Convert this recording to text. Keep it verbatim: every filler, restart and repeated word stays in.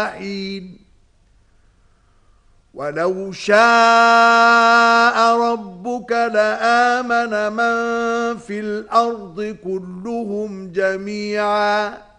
ولو شاء ربك لآمن من في الأرض كلهم جميعا